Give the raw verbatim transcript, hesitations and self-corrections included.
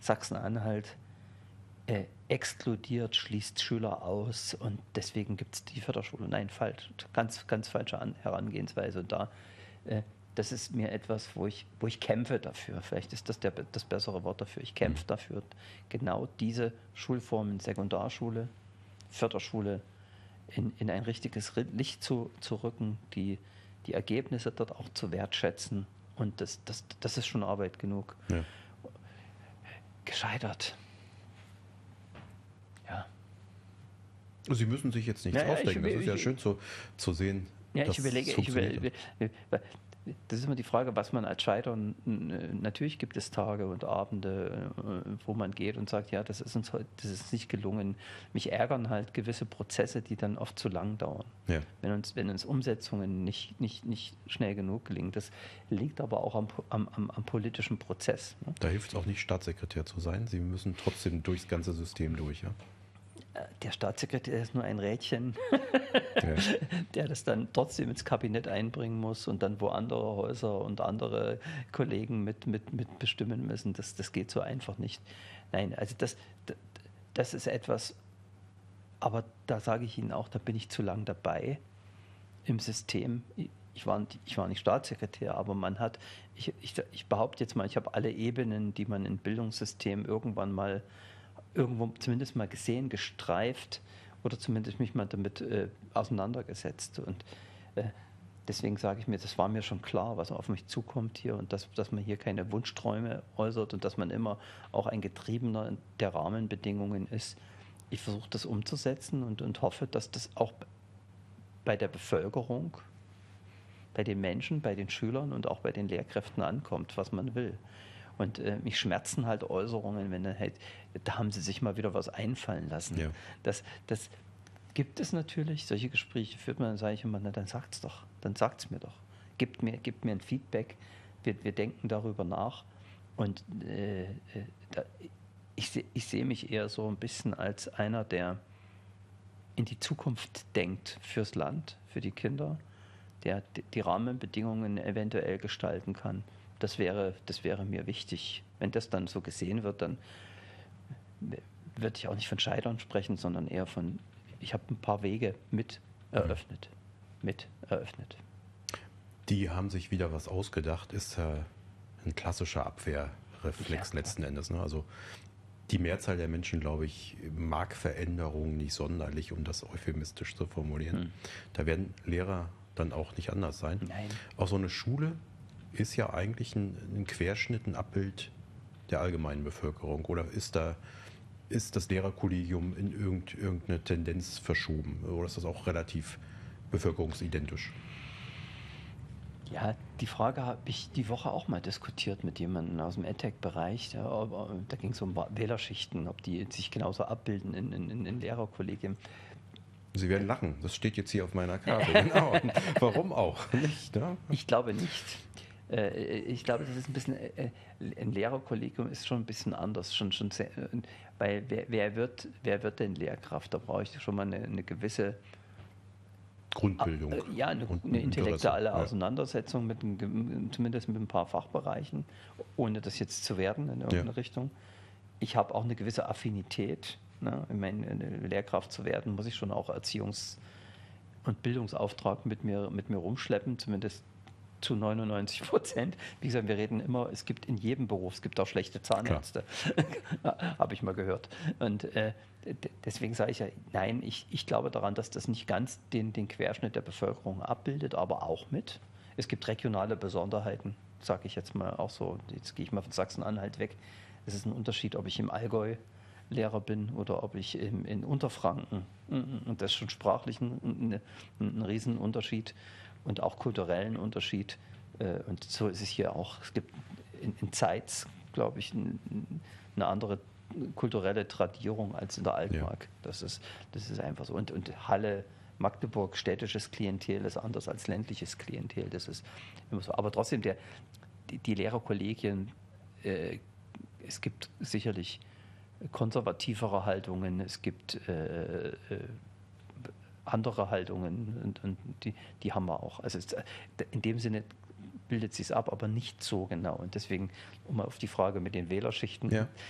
Sachsen-Anhalt äh, exkludiert, schließt Schüler aus und deswegen gibt es die Förderschule. Nein, falsch, ganz, ganz falsche An- Herangehensweise. Und da, äh, das ist mir etwas, wo ich, wo ich kämpfe dafür. Vielleicht ist das der, das bessere Wort dafür. Ich kämpfe dafür, genau diese Schulformen, Sekundarschule, Förderschule, in, in ein richtiges Licht zu, zu rücken, die, die Ergebnisse dort auch zu wertschätzen. Und das, das, das ist schon Arbeit genug. Ja. Gescheitert. Ja. Sie müssen sich jetzt nichts Ja, ja, ausdenken. ich- Das ist ja ich- schön zu, zu sehen. Ja, dass ich überlege, es ich funktioniert. überlege, das ist immer die Frage, was man als Scheitern, äh, natürlich gibt es Tage und Abende, äh, wo man geht und sagt, ja, das ist uns heute, das ist nicht gelungen. Mich ärgern halt gewisse Prozesse, die dann oft zu lang dauern. Ja. Wenn uns, wenn uns Umsetzungen nicht, nicht, nicht schnell genug gelingen. Das liegt aber auch am, am, am, am politischen Prozess. Ne? Da hilft es auch nicht, Staatssekretär zu sein. Sie müssen trotzdem durchs ganze System durch. Ja? Der Staatssekretär ist nur ein Rädchen, Ja. der das dann trotzdem ins Kabinett einbringen muss und dann wo andere Häuser und andere Kollegen mit, mit, mit bestimmen müssen. Das, das geht so einfach nicht. Nein, also das, das ist etwas, aber da sage ich Ihnen auch, da bin ich zu lang dabei im System. Ich war, ich war nicht Staatssekretär, aber man hat, ich, ich, ich behaupte jetzt mal, ich habe alle Ebenen, die man im Bildungssystem irgendwann mal irgendwo zumindest mal gesehen, gestreift oder zumindest mich mal damit äh, auseinandergesetzt. Und äh, deswegen sage ich mir, das war mir schon klar, was auf mich zukommt hier und dass, dass man hier keine Wunschträume äußert und dass man immer auch ein Getriebener der Rahmenbedingungen ist. Ich versuche das umzusetzen und, und hoffe, dass das auch bei der Bevölkerung, bei den Menschen, bei den Schülern und auch bei den Lehrkräften ankommt, was man will. Und äh, mich schmerzen halt Äußerungen, wenn dann halt, da haben sie sich mal wieder was einfallen lassen. Ja. Das, das gibt es natürlich, solche Gespräche führt man, dann sage ich immer, na dann sagt's doch, dann sagt's mir doch. Gebt mir, gebt mir ein Feedback, wir, wir denken darüber nach. Und äh, da, ich, seh, ich sehe mich eher so ein bisschen als einer, der in die Zukunft denkt fürs Land, für die Kinder, der die Rahmenbedingungen eventuell gestalten kann. Das wäre, das wäre mir wichtig. Wenn das dann so gesehen wird, dann würde ich auch nicht von Scheitern sprechen, sondern eher von, ich habe ein paar Wege mit eröffnet. Mit eröffnet. Die haben sich wieder was ausgedacht, ist äh, ein klassischer Abwehrreflex Ja, letzten Endes. Ne? Also die Mehrzahl der Menschen, glaube ich, mag Veränderungen nicht sonderlich, um das euphemistisch zu formulieren. Hm. Da werden Lehrer dann auch nicht anders sein. Nein. Auch so eine Schule ist ja eigentlich ein, ein Querschnitt, ein Abbild der allgemeinen Bevölkerung. Oder ist da ist das Lehrerkollegium in irgend, irgendeine Tendenz verschoben? Oder ist das auch relativ bevölkerungsidentisch? Ja, die Frage habe ich die Woche auch mal diskutiert mit jemandem aus dem EdTech-Bereich. Da, da ging es um Wählerschichten, ob die sich genauso abbilden in, in, in Lehrerkollegien. Sie werden lachen, das steht jetzt hier auf meiner Karte. Genau. Und warum auch nicht? Ne? Ich glaube nicht. Ich glaube, das ist ein bisschen, ein Lehrerkollegium ist schon ein bisschen anders. Schon, schon sehr, weil wer, wer, wird, wer wird denn Lehrkraft? Da brauche ich schon mal eine, eine gewisse Grundbildung. Ja, eine, eine intellektuelle Auseinandersetzung, mit einem, zumindest mit ein paar Fachbereichen, ohne das jetzt zu werden in irgendeine ja. Richtung. Ich habe auch eine gewisse Affinität. Ne? Ich meine, eine Lehrkraft zu werden, muss ich schon auch Erziehungs- und Bildungsauftrag mit mir, mit mir rumschleppen, zumindest zu neunundneunzig Prozent. Wie gesagt, wir reden immer, es gibt in jedem Beruf, es gibt auch schlechte Zahnärzte, habe ich mal gehört. Und äh, deswegen sage ich ja, nein, ich, ich glaube daran, dass das nicht ganz den, den Querschnitt der Bevölkerung abbildet, aber auch mit. Es gibt regionale Besonderheiten, sage ich jetzt mal auch so. Jetzt gehe ich mal von Sachsen-Anhalt weg. Es ist ein Unterschied, ob ich im Allgäu Lehrer bin oder ob ich im, in Unterfranken. Und das ist schon sprachlich ein, ein, ein Riesenunterschied. Und auch kulturellen Unterschied. Und so ist es hier auch. Es gibt in, in Zeitz, glaube ich, eine andere kulturelle Tradierung als in der Altmark. Ja. Das ist, das ist einfach so. Und, und Halle, Magdeburg, städtisches Klientel ist anders als ländliches Klientel. Das ist immer so. Aber trotzdem, der, die, die Lehrerkollegien, äh, es gibt sicherlich konservativere Haltungen, es gibt äh, äh, andere Haltungen und, und die, die haben wir auch. Also es, in dem Sinne bildet sich es ab, aber nicht so genau. Und deswegen, um mal auf die Frage mit den Wählerschichten, ja.